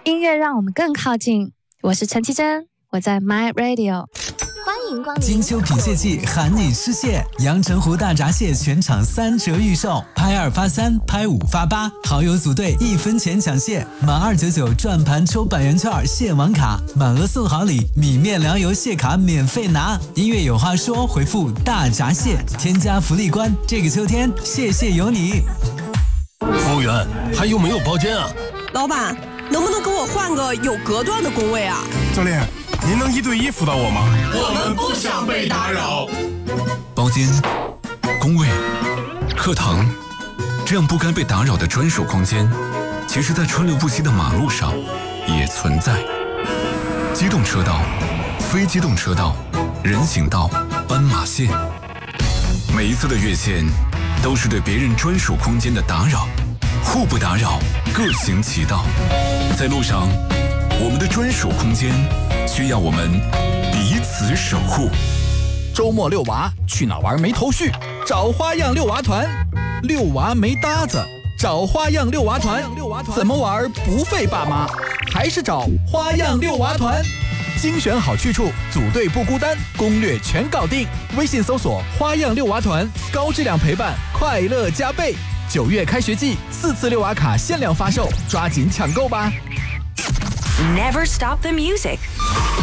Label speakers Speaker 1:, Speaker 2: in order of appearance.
Speaker 1: 音乐让我们更靠近。我是陈绮贞，我在 My Radio。
Speaker 2: 欢迎光临。
Speaker 3: 精修品蟹季喊你失蟹，阳澄湖大闸蟹全场3折预售，拍2发3，拍5发8，好友组队1分钱抢蟹，满299转盘抽100元券蟹网卡，满额送好礼，米面粮油蟹卡免费拿。音乐有话说，回复大闸蟹，添加福利关，这个秋天蟹蟹有你。
Speaker 4: 服务员，还有没有包间啊？
Speaker 5: 老板，能不能给我换个有隔断的工位啊？
Speaker 6: 教练，您能1对1辅导我吗？
Speaker 4: 我们不想被打扰。
Speaker 7: 包间、工位、课堂，这样不该被打扰的专属空间，其实在川流不息的马路上也存在。机动车道、非机动车道、人行道、斑马线，每一次的越线，都是对别人专属空间的打扰。互不打扰，各行其道。在路上，我们的专属空间需要我们彼此守护。
Speaker 8: 周末遛娃，去哪玩没头绪？找花样遛娃团。遛娃没搭子，找花样遛娃团。怎么玩不费爸妈？还是找花样遛娃团。精选好去处，组队不孤单，攻略全搞定。微信搜索花样遛娃团，高质量陪伴，快乐加倍。9月开学季，4次遛娃卡限量发售，抓紧抢购吧！
Speaker 2: Never stop the music.